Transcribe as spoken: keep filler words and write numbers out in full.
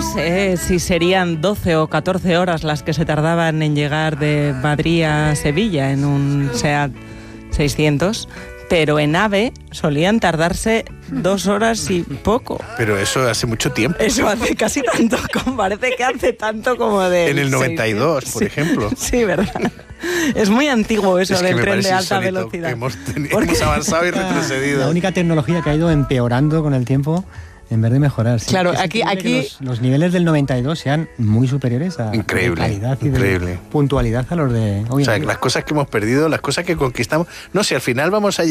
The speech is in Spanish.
sé si serían doce o catorce horas las que se tardaban en llegar de Madrid a Sevilla en un SEAT seiscientos, pero en AVE solían tardarse dos horas y poco. Pero eso hace mucho tiempo. Eso hace casi tanto, como parece que hace tanto como de... En el noventa y dos, por sí, ejemplo. Sí, ¿verdad? Es muy antiguo eso es del que tren de alta insólito, velocidad. Hemos, ten... hemos avanzado y retrocedido. La única tecnología que ha ido empeorando con el tiempo en vez de mejorar. Sí, claro, es aquí... aquí... Los, los niveles del noventa y dos sean muy superiores a increíble, de calidad y increíble. de puntualidad a los de hoy en O sea, día. las cosas que hemos perdido, las cosas que conquistamos... No sé, al final vamos a